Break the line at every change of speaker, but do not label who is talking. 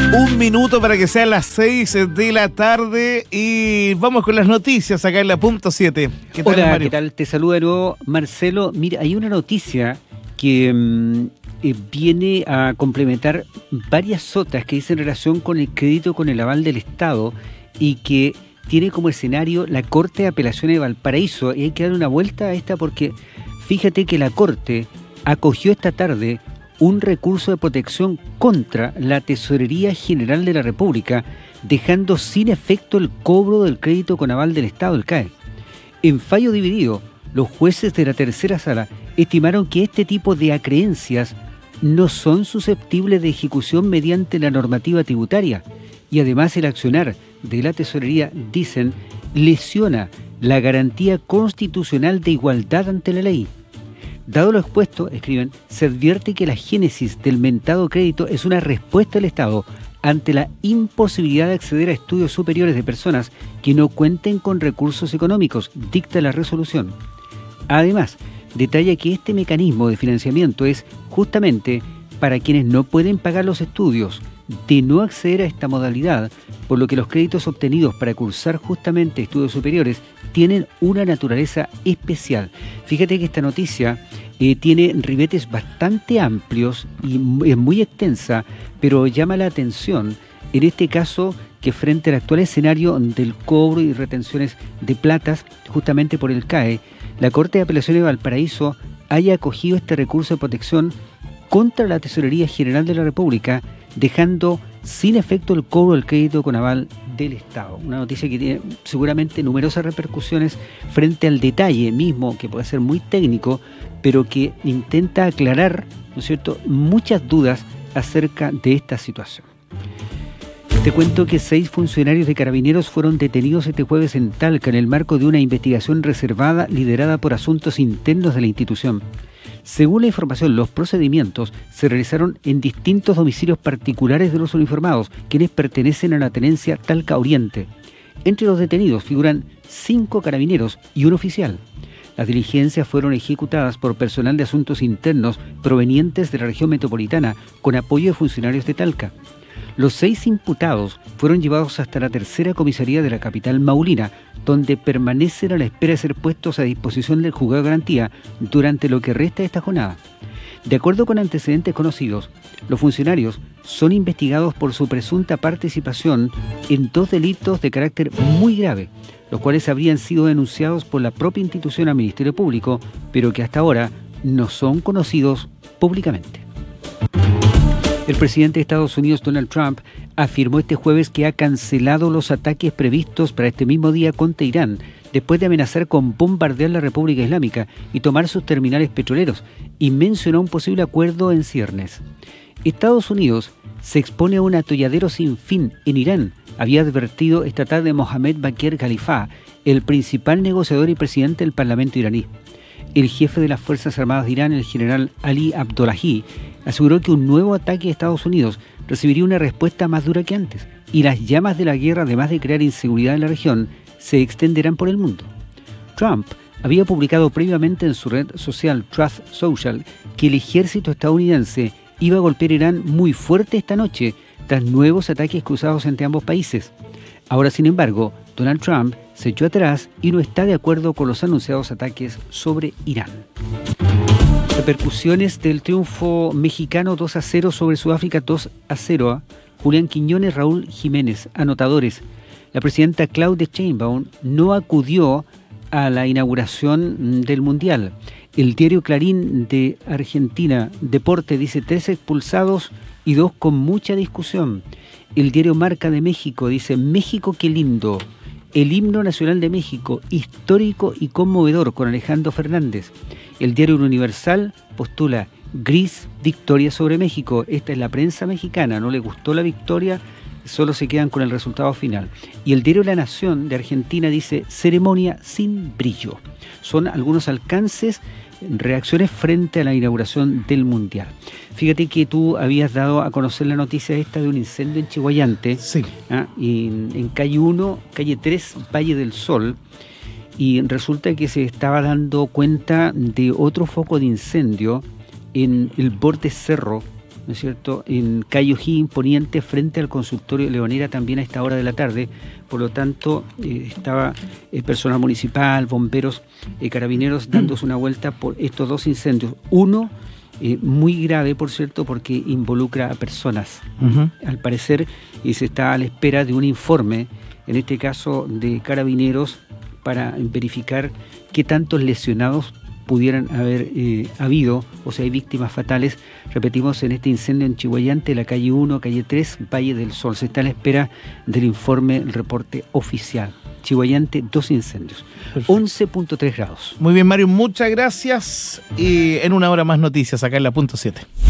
Un minuto para que sean las 6 de la tarde y vamos con las noticias acá en la punto 7. ¿Qué tal,
Hola,
Mario?
¿qué tal? Te saluda de nuevo Marcelo. Mira, hay una noticia que viene a complementar varias otras que dicen relación con el crédito con el aval del Estado y que tiene como escenario la Corte de Apelaciones de Valparaíso. Y hay que dar una vuelta a esta porque fíjate que la Corte acogió esta tarde un recurso de protección contra la Tesorería General de la República, dejando sin efecto el cobro del crédito con aval del Estado, el CAE. En fallo dividido, los jueces de la tercera sala estimaron que este tipo de acreencias no son susceptibles de ejecución mediante la normativa tributaria y además el accionar de la Tesorería, dicen, lesiona la garantía constitucional de igualdad ante la ley. Dado lo expuesto, escriben, se advierte que la génesis del mentado crédito es una respuesta del Estado ante la imposibilidad de acceder a estudios superiores de personas que no cuenten con recursos económicos, dicta la resolución. Además, detalla que este mecanismo de financiamiento es justamente para quienes no pueden pagar los estudios. De no acceder a esta modalidad, por lo que los créditos obtenidos para cursar justamente estudios superiores tienen una naturaleza especial. Fíjate que esta noticia tiene ribetes bastante amplios y es muy extensa, pero llama la atención en este caso que frente al actual escenario del cobro y retenciones de platas justamente por el CAE, la Corte de Apelaciones de Valparaíso haya acogido este recurso de protección contra la Tesorería General de la República, dejando sin efecto el cobro del crédito con aval del Estado. Una noticia que tiene seguramente numerosas repercusiones frente al detalle mismo, que puede ser muy técnico, pero que intenta aclarar, ¿no es cierto?, muchas dudas acerca de esta situación. Te cuento que 6 funcionarios de Carabineros fueron detenidos este jueves en Talca en el marco de una investigación reservada liderada por asuntos internos de la institución. Según la información, los procedimientos se realizaron en distintos domicilios particulares de los uniformados, quienes pertenecen a la tenencia Talca Oriente. Entre los detenidos figuran 5 carabineros y un oficial. Las diligencias fueron ejecutadas por personal de asuntos internos provenientes de la región metropolitana, con apoyo de funcionarios de Talca. Los 6 imputados fueron llevados hasta la tercera comisaría de la capital maulina, donde permanecen a la espera de ser puestos a disposición del juzgado de garantía durante lo que resta de esta jornada. De acuerdo con antecedentes conocidos, los funcionarios son investigados por su presunta participación en 2 delitos de carácter muy grave, los cuales habrían sido denunciados por la propia institución al Ministerio Público, pero que hasta ahora no son conocidos públicamente. El presidente de Estados Unidos, Donald Trump, afirmó este jueves que ha cancelado los ataques previstos para este mismo día contra Irán, después de amenazar con bombardear la República Islámica y tomar sus terminales petroleros, y mencionó un posible acuerdo en ciernes. Estados Unidos se expone a un atolladero sin fin en Irán, había advertido esta tarde Mohammed Bakr Khalifa, el principal negociador y presidente del Parlamento iraní. El jefe de las Fuerzas Armadas de Irán, el general Ali Abdollahi, aseguró que un nuevo ataque de Estados Unidos recibiría una respuesta más dura que antes y las llamas de la guerra, además de crear inseguridad en la región, se extenderán por el mundo. Trump había publicado previamente en su red social Truth Social que el ejército estadounidense iba a golpear Irán muy fuerte esta noche tras nuevos ataques cruzados entre ambos países. Ahora, sin embargo, Donald Trump se echó atrás y no está de acuerdo con los anunciados ataques sobre Irán. Repercusiones del triunfo mexicano 2-0 sobre Sudáfrica 2-0. Julián Quiñones, Raúl Jiménez, anotadores. La presidenta Claudia Sheinbaum no acudió a la inauguración del Mundial. El diario Clarín de Argentina, Deporte, dice 3 expulsados y 2 con mucha discusión. El diario Marca de México dice México qué lindo. El himno nacional de México, histórico y conmovedor, con Alejandro Fernández. El diario Universal postula gris victoria sobre México. Esta es la prensa mexicana, no le gustó la victoria, solo se quedan con el resultado final. Y el diario La Nación de Argentina dice ceremonia sin brillo. Son algunos alcances, reacciones frente a la inauguración del Mundial. Fíjate que tú habías dado a conocer la noticia esta de un incendio en Chihuayante.
Sí.
Y en calle 1, calle 3, Valle del Sol. Y resulta que se estaba dando cuenta de otro foco de incendio en el borde cerro ¿no es cierto?, en calle O'Higgins Poniente, frente al consultorio Leonera, también a esta hora de la tarde. Por lo tanto, estaba personal municipal, bomberos, carabineros, dándose una vuelta por estos dos incendios. Uno muy grave, por cierto, porque involucra a personas. Al parecer, se está a la espera de un informe, en este caso de carabineros, para verificar qué tantos lesionados pudieran haber habido, o sea, hay víctimas fatales. Repetimos, en este incendio en Chiguayante, la calle 1, calle 3, Valle del Sol. Se está a la espera del informe, el reporte oficial. Chiguayante, 2 incendios. 11.3 grados.
Muy bien, Mario, muchas gracias. Y en una hora más noticias acá en la punto 7.